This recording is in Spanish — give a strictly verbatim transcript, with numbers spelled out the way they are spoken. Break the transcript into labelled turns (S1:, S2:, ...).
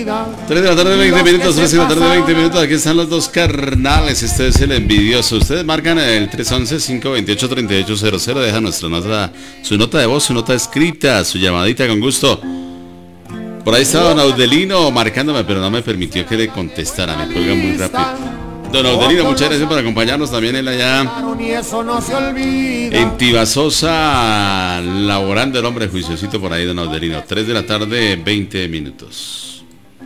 S1: tres de la tarde, veinte minutos, tres de la tarde, veinte minutos. Aquí están los dos carnales. Este es el envidioso. Ustedes marcan el tres once, cinco veintiocho, treinta y ocho cero cero. Deja nuestra nota, su nota de voz, su nota escrita, su llamadita con gusto. Por ahí estaba don Audelino marcándome, pero no me permitió que le contestara. Me cuelga muy rápido. Don Audelino, muchas gracias por acompañarnos. También él allá en Tibasosa, laborando el hombre juiciosito por ahí, don Audelino. tres de la tarde, veinte minutos.